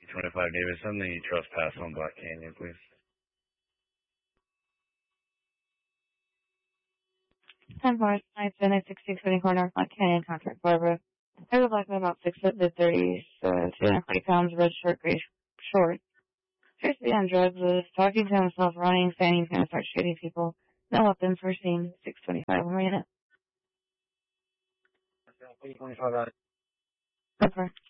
625 Davis, send the trespass on Black Canyon, please. 10-4, 9-7-6-6-20 North Black Canyon, Contract Barbara. I have a black man about 6 foot to 30, 240 pounds, red shirt, gray shorts. Appears to be on drugs, was talking to himself, running, saying he's going to start shooting people. No weapon, first scene, 625 Marina. 825 out. Over.